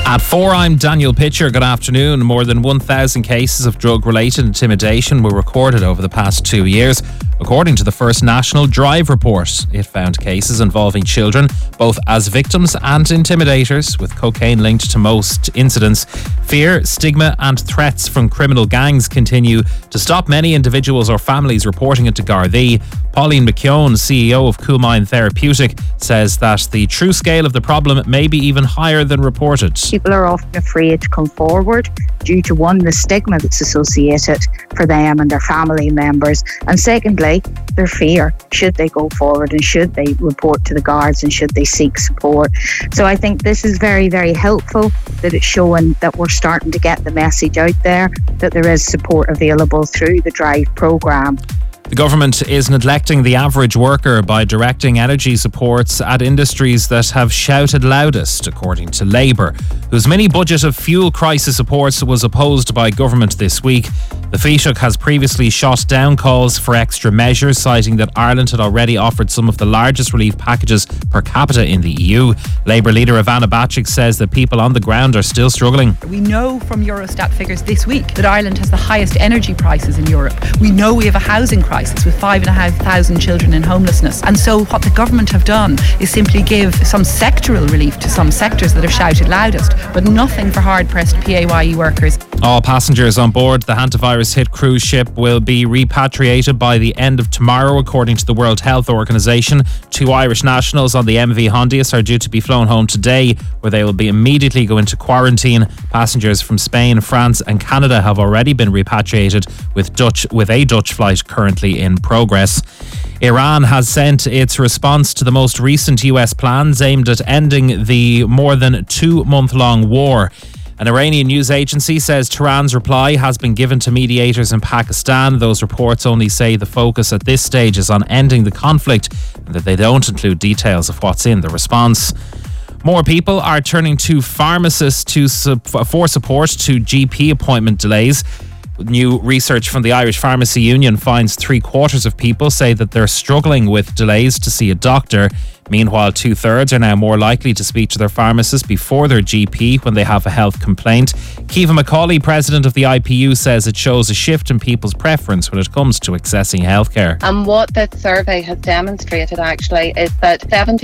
At 4, I'm Daniel Pitcher. Good afternoon. More than 1,000 cases of drug-related intimidation were recorded over the past 2 years. According to the first National Drive report, it found cases involving children, both as victims and intimidators, with cocaine linked to most incidents. Fear, stigma and threats from criminal gangs continue to stop many individuals or families reporting it to Gardaí. Pauline McKeown, CEO of Coolmine Therapeutic, says that the true scale of the problem may be even higher than reported. People are often afraid to come forward due to, one, the stigma that's associated for them and their family members, and secondly, their fear. Should they go forward and should they report to the guards and should they seek support? So I think this is very, very helpful that it's showing that we're starting to get the message out there that there is support available through the Drive programme. The government is neglecting the average worker by directing energy supports at industries that have shouted loudest, according to Labour, whose mini budget of fuel crisis supports was opposed by government this week. The Taoiseach has previously shot down calls for extra measures, citing that Ireland had already offered some of the largest relief packages per capita in the EU. Labour leader Ivana Bacik says that people on the ground are still struggling. We know from Eurostat figures this week that Ireland has the highest energy prices in Europe. We know we have a housing crisis with 5,500 children in homelessness. And so what the government have done is simply give some sectoral relief to some sectors that have shouted loudest, but nothing for hard-pressed PAYE workers. All passengers on board the hantavirus-hit cruise ship will be repatriated by the end of tomorrow, according to the World Health Organization. 2 Irish nationals on the MV Hondius are due to be flown home today, where they will be immediately go into quarantine. Passengers from Spain, France and Canada have already been repatriated, with a Dutch flight currently in progress. Iran has sent its response to the most recent US plans aimed at ending the more than 2-month-long war. An Iranian news agency says Tehran's reply has been given to mediators in Pakistan. Those reports only say the focus at this stage is on ending the conflict and that they don't include details of what's in the response. More people are turning to pharmacists for support to GP appointment delays. New research from the Irish Pharmacy Union finds 3/4 of people say that they're struggling with delays to see a doctor. Meanwhile, 2/3 are now more likely to speak to their pharmacist before their GP when they have a health complaint. Kiva McCauley, president of the IPU, says it shows a shift in people's preference when it comes to accessing healthcare. And what this survey has demonstrated actually is that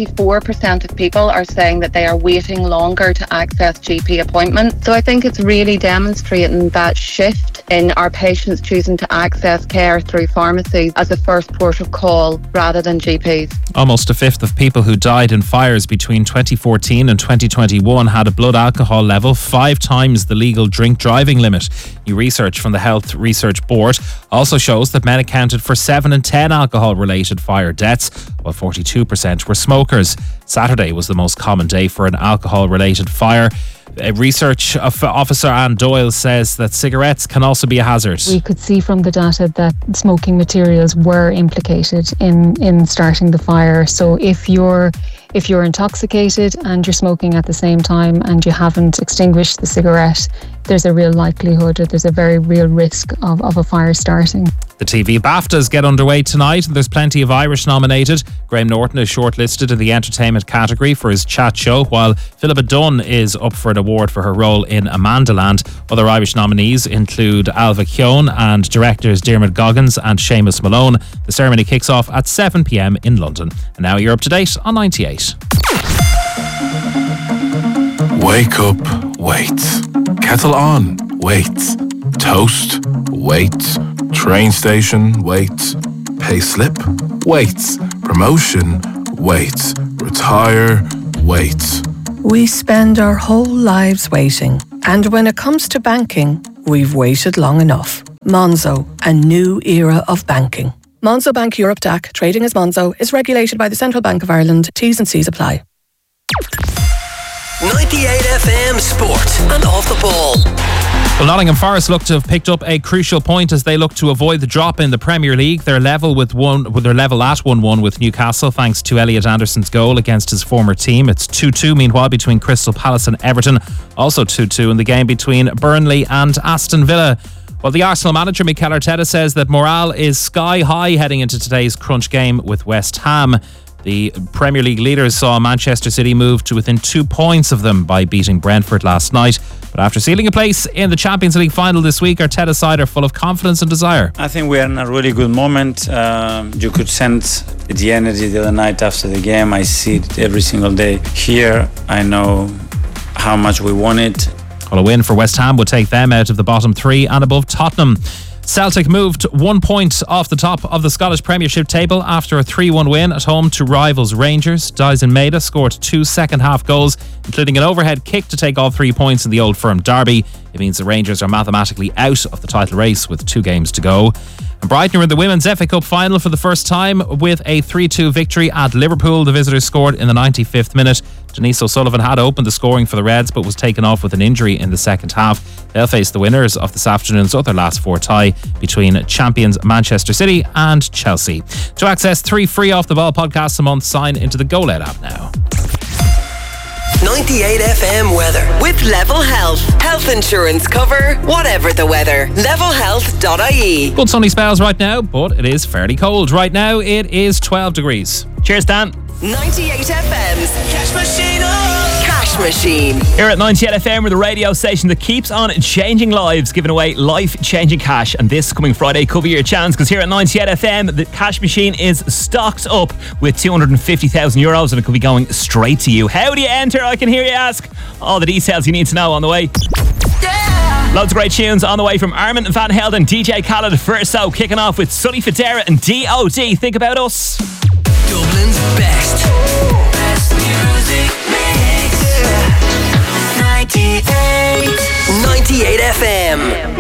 74% of people are saying that they are waiting longer to access GP appointments. So I think it's really demonstrating that shift in our patients choosing to access care through pharmacies as a first port of call rather than GPs. Almost a fifth of people who died in fires between 2014 and 2021 had a blood alcohol level 5 times the legal drink driving limit. New research from the Health Research Board also shows that men accounted for 7 in 10 alcohol-related fire deaths, while 42% were smokers. Saturday was the most common day for an alcohol-related fire. Research officer Anne Doyle says that cigarettes can also be a hazard. We could see from the data that smoking materials were implicated in starting the fire. So if you're intoxicated and you're smoking at the same time and you haven't extinguished the cigarette, there's a real likelihood, or there's a very real risk of a fire starting. The TV BAFTAs get underway tonight and there's plenty of Irish nominated. Graham Norton is shortlisted in the entertainment category for his chat show, while Philippa Dunn is up for an award for her role in Amandaland. Other Irish nominees include Alva Keown and directors Diarmuid Goggins and Seamus Malone. The ceremony kicks off at 7 p.m. in London. And now you're up to date on 98. Wake up, wait. Kettle on, wait. Toast, wait. Train station, wait. Pay slip, wait. Promotion, wait. Retire, wait. We spend our whole lives waiting. And when it comes to banking, we've waited long enough. Monzo, a new era of banking. Monzo Bank Europe DAC, trading as Monzo, is regulated by the Central Bank of Ireland. T's and C's apply. 98 FM Sport and Off the Ball. Well, Nottingham Forest look to have picked up a crucial point as they look to avoid the drop in the Premier League. They're level at 1-1 with Newcastle thanks to Elliot Anderson's goal against his former team. It's 2-2 meanwhile between Crystal Palace and Everton. Also 2-2 in the game between Burnley and Aston Villa. Well, the Arsenal manager Mikel Arteta says that morale is sky high heading into today's crunch game with West Ham. The Premier League leaders saw Manchester City move to within 2 points of them by beating Brentford last night. But after sealing a place in the Champions League final this week, Arteta's side are full of confidence and desire. I think we are in a really good moment. You could sense the energy the other night after the game. I see it every single day here. I know how much we want it. Well, a win for West Ham would take them out of the bottom 3 and above Tottenham. Celtic moved 1 point off the top of the Scottish Premiership table after a 3-1 win at home to rivals Rangers. Dyson Maeda scored 2 second-half goals, including an overhead kick to take all 3 points in the Old Firm derby. It means the Rangers are mathematically out of the title race with 2 games to go. And Brighton are in the Women's FA Cup final for the first time with a 3-2 victory at Liverpool. The visitors scored in the 95th minute. Denise O'Sullivan had opened the scoring for the Reds but was taken off with an injury in the second half. They'll face the winners of this afternoon's other last 4 tie between champions Manchester City and Chelsea. To access 3 free Off the Ball podcasts a month, sign into the GoLed app now. 98 FM weather with Level Health. Health insurance cover, whatever the weather. Levelhealth.ie. Good sunny spells right now, but it is fairly cold. Right now it is 12 degrees. Cheers, Dan. 98 FM's Cash Machine. Cash Machine. Here at 98 FM, we're the radio station that keeps on changing lives, giving away life-changing cash. And this coming Friday could be your chance, because here at 98 FM, the Cash Machine is stocked up with €250,000 and it could be going straight to you. How do you enter, I can hear you ask? All the details you need to know on the way. Yeah. Loads of great tunes on the way from Armin van Helden, DJ Khaled, Verso, kicking off with Sonny Fodera and D.O.D. Think About Us. Dublin's best music mix. 98 FM.